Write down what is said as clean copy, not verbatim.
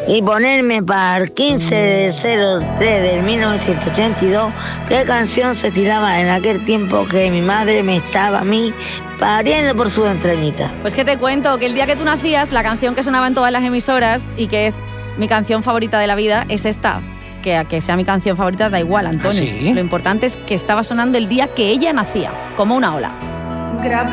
y ponerme para el 15/03 de 1982 qué canción se tiraba en aquel tiempo que mi madre me estaba a mí pariendo por sus entrañitas. Pues que te cuento que el día que tú nacías, la canción que sonaba en todas las emisoras y que es mi canción favorita de la vida es esta. Que sea mi canción favorita da igual, Antonio. ¿Ah, sí? Lo importante es que estaba sonando el día que ella nacía, como una ola.